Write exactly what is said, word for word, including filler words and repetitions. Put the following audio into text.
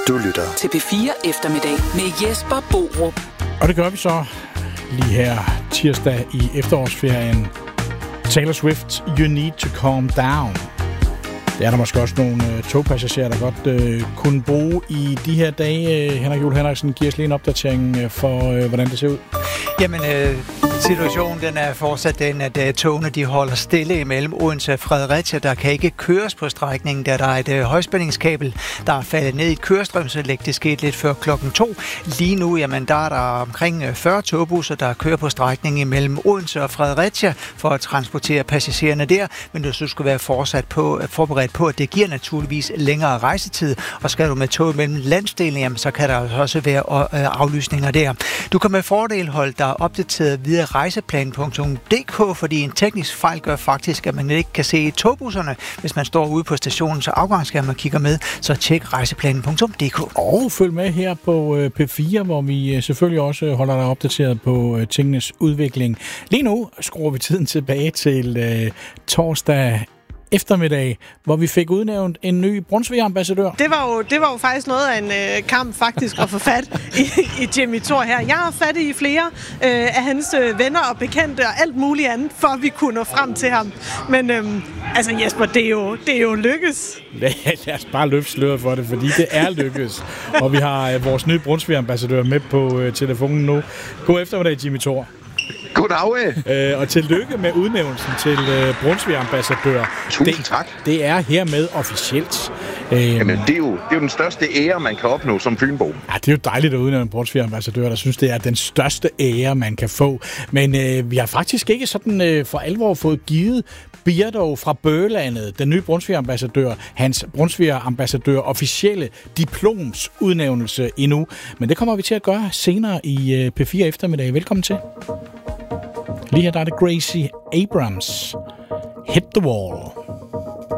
Du lytter til P fire Eftermiddag med Jesper Borup. Og det gør vi så lige her tirsdag i efterårsferien. Taylor Swift, You Need to Calm Down. Det er der måske også nogle øh, togpassagerer, der godt øh, kunne bruge i de her dage. Henrik Juhl Henriksen, giver os lige en opdatering øh, for, øh, hvordan det ser ud. Jamen, øh, situationen den er fortsat den, at øh, togene de holder stille imellem Odense og Fredericia. Der kan ikke køres på strækningen, da der er et øh, højspændingskabel, der er faldet ned i et kørestrømsanlæg. Det skete lidt før klokken to. Lige nu, jamen, der er der omkring fyrre togbusser, der kører på strækningen imellem Odense og Fredericia for at transportere passagererne der. Men du så skulle være fortsat på, forberedt på, at det giver naturligvis længere rejsetid. Og skal du med tog mellem landsdelene, jamen, så kan der også være øh, aflysninger der. Du kan med fordel holde dig opdateret via rejseplan punktum d k, fordi en teknisk fejl gør faktisk, at man ikke kan se togbusserne, hvis man står ude på stationen, så afgangsskærmen kigger med, så tjek rejseplan punktum d k. Og følg med her på P fire, hvor vi selvfølgelig også holder dig opdateret på tingenes udvikling. Lige nu skruer vi tiden tilbage til øh, torsdag eftermiddag, hvor vi fik udnævnt en ny Brunswick-ambassadør. Det var jo, det var jo faktisk noget af en øh, kamp faktisk at få fat i, i Jimmy Thor her. Jeg har fat i flere øh, af hans øh, venner og bekendte og alt muligt andet, for at vi kunne nå frem til ham. Men øh, altså Jesper, det er jo, det er jo lykkes. Lad os bare løfte sløret for det, fordi det er lykkes. Og vi har øh, vores nye Brunswick-ambassadør med på øh, telefonen nu. God eftermiddag, Jimmy Thor. Goddag. Øh, og tillykke med udnævnelsen til øh, Brunswick-ambassadør. Tusind det, tak. Det er hermed officielt. Øh, Jamen, det er, jo, det er jo den største ære, man kan opnå som fynbo. Ja, det er jo dejligt at udnævne en Brunswick-ambassadør, der synes, det er den største ære, man kan få. Men øh, vi har faktisk ikke sådan øh, for alvor fået givet Birdo fra Bøgelandet, den nye Brunswick-ambassadør, hans Brunswick-ambassadør officielle diploms udnævnelse endnu. Men det kommer vi til at gøre senere i øh, P fire Eftermiddag. Velkommen til. Lige her der er det Gracie Abrams. Hit the Wall.